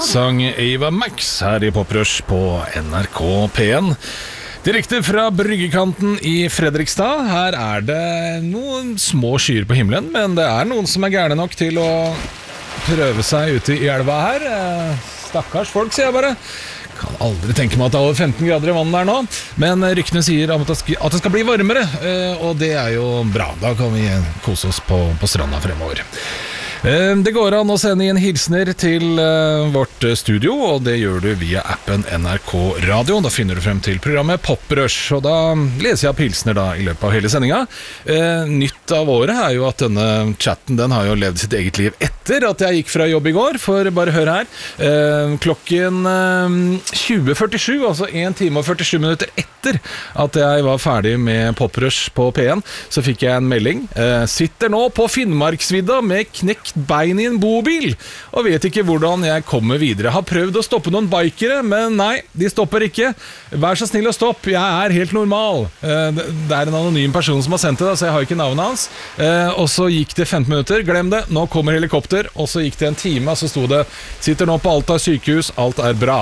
sang Ava Max her i Poprush på NRK P1. Direkte fra bryggekanten i Fredrikstad. Her det noen små skyer på himmelen, men det noen som gærne nok til å prøve seg ute i elva her. Stakkars folk, sier jeg bare. Kan aldri tenke meg at det over 15 grader i vannet der nå. Men ryktene sier at det skal bli varmere, og det jo bra. Da kan vi kose oss på stranda fremover. Det går an å sende inn hilsner til vårt studio, og det gjør du via appen NRK Radio. Da finner du frem til programmet Poprush, og da leser jeg opp hilsner da i løpet av hele sendinga. Nytt av året jo at denne chatten den har jo levd sitt eget liv etter at jeg gikk fra jobb i går, for bare hør her. Klokken 20:47, altså 1 time og 47 minutter etter at jeg var ferdig med Poprush på P1, så fikk jeg en melding. Sitter nå på Finnmarksvidda med knekt bein i en bobil, og vet ikke hvordan jeg kommer videre. Har prøvd å stoppe noen bikere, men nei, de stopper ikke. Vær så snill å stoppe, jeg helt normal. Det en anonym person som har sendt det, så jeg har ikke navnet hans. Og så gikk det 15 minutter, glem det, nå kommer helikopter, og så gikk det en time, og så sto det, sitter nå på Alta sykehus, alt bra.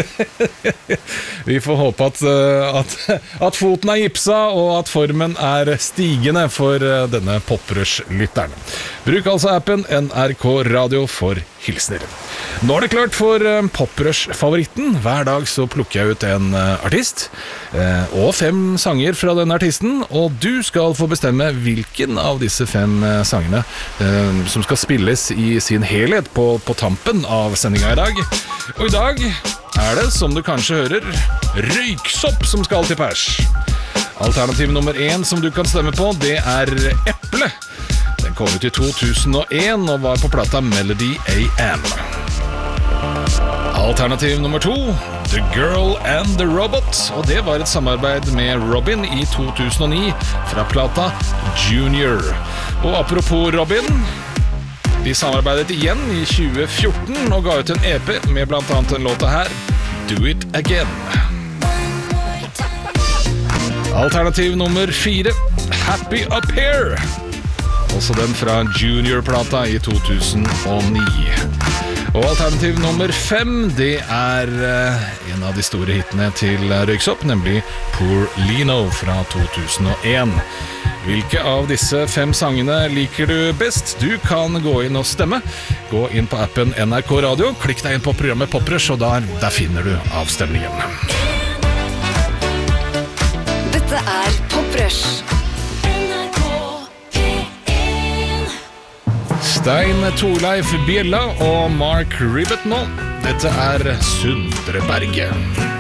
Vi får håpe at foten gipsa og at formen stigende for denne Poprush-lytteren. Bruk altså appen NRK Radio for hilsner. Nå det klart for Poprush-favoritten. Hver dag så plukker jeg ut en artist og 5 sanger fra den artisten, og du skal få bestemme hvilken av disse 5 sangene som skal spilles i sin helhet på tampen av sendinga i dag. Og i dag det, som du kanskje hører, røyksopp som skal til pers. Alternativ nummer 1 som du kan stemme på, det Eple. Den kom ut i 2001 og var på plata Melody AM. Alternativ nummer 2, The Girl and the Robot, og det var et samarbeid med Robin i 2009 fra plata Junior. Og apropos Robin, de samarbeidet igjen i 2014 og ga ut en EP med blant annet en låta her, Do It Again. Alternativ nummer 4, Happy Up Here. Også den fra Junior-plata i 2009. Og alternativ nummer 5, det en av de store hitene til Røyksopp, nemlig Poor Lino fra 2001. Hvilke av disse 5 sangene liker du best? Du kan gå inn og stemme. Gå inn på appen NRK Radio, klikk deg inn på programmet Poprush, og der finner du avstemningen. Dette Poprush. Stein Torleif Bjella og Mark Ribbett nå. Dette Sundreberget.